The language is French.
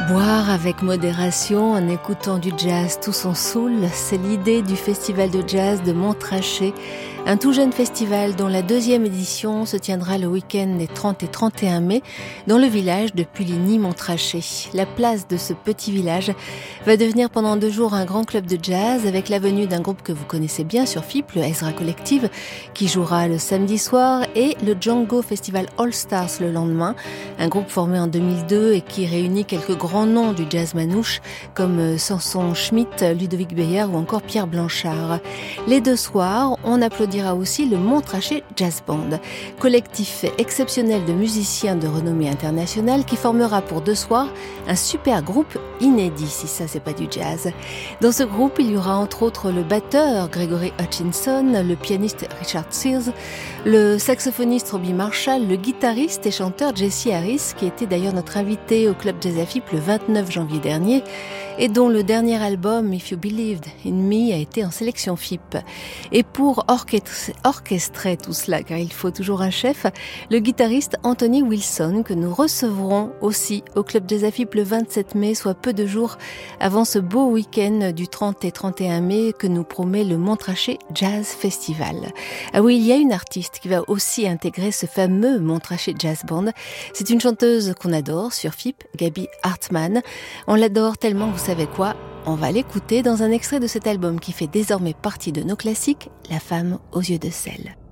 Boire avec modération en écoutant du jazz tout son soul, c'est l'idée du festival de jazz de Montrachet, un tout jeune festival dont la 2e édition se tiendra le week-end des 30 et 31 mai dans le village de Puligny-Montrachet. La place de ce petit village va devenir pendant 2 jours un grand club de jazz avec la venue d'un groupe que vous connaissez bien sur FIP, le Ezra Collective, qui jouera le samedi soir, et le Django Festival All Stars le lendemain, un groupe formé en 2002 et qui réunit quelques grands noms du jazz manouche comme Samson Schmidt, Ludovic Beyer ou encore Pierre Blanchard. Les 2 soirs, on applaudira aussi le Montrachet Jazz Band, collectif exceptionnel de musiciens de renommée internationale qui formera pour 2 soirs un super groupe inédit, si ça c'est pas du jazz. Dans ce groupe, il y aura entre autres le batteur Gregory Hutchinson, le pianiste Richard Sears, le saxophoniste Robbie Marshall, le guitariste et chanteur Jesse Harris, qui était d'ailleurs notre invité au Club Jazz à FIP le 29 janvier dernier et dont le dernier album If You Believed in Me a été en sélection FIP. Et pour orchestrer tout cela, car il faut toujours un chef, le guitariste Anthony Wilson, que nous recevrons aussi au Club Jazz à FIP le 27 mai, soit peu de jours avant ce beau week-end du 30 et 31 mai que nous promet le Montrachet Jazz Festival. Ah oui, il y a une artiste qui va aussi intégrer ce fameux Montrachet Jazz Band. C'est une chanteuse qu'on adore sur FIP, Gaby Hartmann. On l'adore tellement, vous savez quoi ? On va l'écouter dans un extrait de cet album qui fait désormais partie de nos classiques, La femme aux yeux de sel.